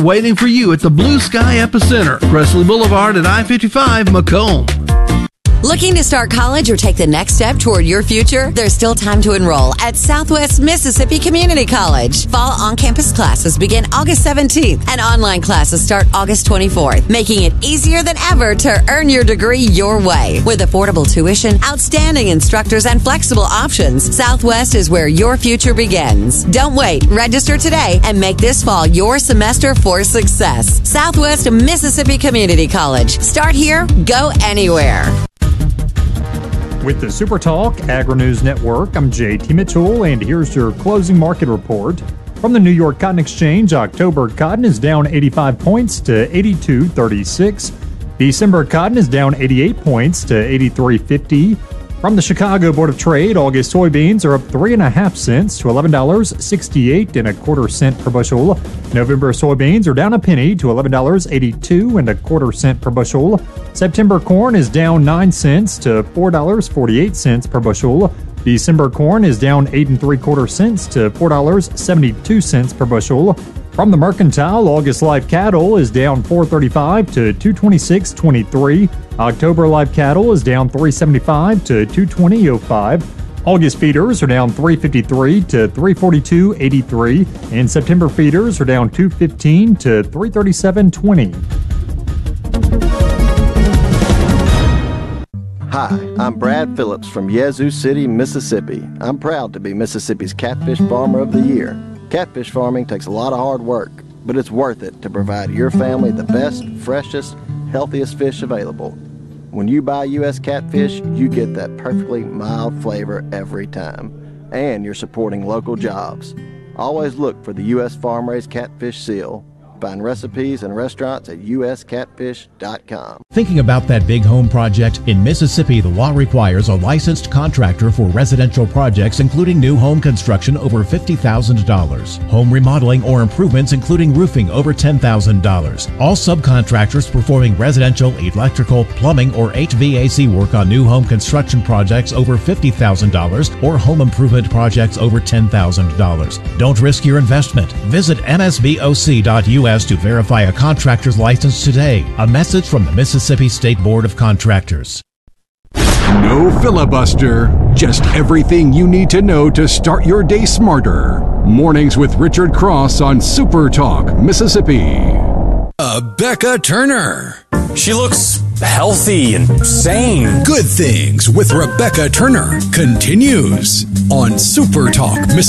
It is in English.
waiting for you at the Blue Sky Epicenter, Presley Boulevard at I-55, Macomb. Looking to start college or take the next step toward your future? There's still time to enroll at Southwest Mississippi Community College. Fall on-campus classes begin August 17th and online classes start August 24th, making it easier than ever to earn your degree your way. With affordable tuition, outstanding instructors, and flexible options, Southwest is where your future begins. Don't wait. Register today and make this fall your semester for success. Southwest Mississippi Community College. Start here, go anywhere. With the Super Talk Agri-News Network, I'm JT Mitchell, and here's your closing market report. From the New York Cotton Exchange, October cotton is down 85 points to 82.36. December cotton is down 88 points to 83.50. From the Chicago Board of Trade, August soybeans are up 3.5 cents to $11.68 per bushel. November soybeans are down a penny to $11.82 per bushel. September corn is down 9 cents to $4.48 per bushel. December corn is down 8 3/4 cents to $4.72 per bushel. From the Mercantile, August live cattle is down $4.35 to $226.23. October live cattle is down $3.75 to $220.05. August feeders are down $3.53 to $342.83, and September feeders are down $2.15 to $337.20. Hi, I'm Brad Phillips from Yazoo City, Mississippi. I'm proud to be Mississippi's Catfish Farmer of the Year. Catfish farming takes a lot of hard work, but it's worth it to provide your family the best, freshest, healthiest fish available. When you buy U.S. catfish, you get that perfectly mild flavor every time, and you're supporting local jobs. Always look for the U.S. Farm-Raised Catfish seal. Find recipes and restaurants at uscatfish.com. Thinking about that big home project? In Mississippi, the law requires a licensed contractor for residential projects, including new home construction over $50,000, home remodeling or improvements, including roofing over $10,000. All subcontractors performing residential, electrical, plumbing, or HVAC work on new home construction projects over $50,000 or home improvement projects over $10,000. Don't risk your investment. Visit msboc.us to verify a contractor's license today. A message from the Mississippi State Board of Contractors. No filibuster, just everything you need to know to start your day smarter. Mornings with Richard Cross on Super Talk, Mississippi. Becca Turner. She looks healthy and sane. Good Things with Rebecca Turner continues on Super Talk, Mississippi.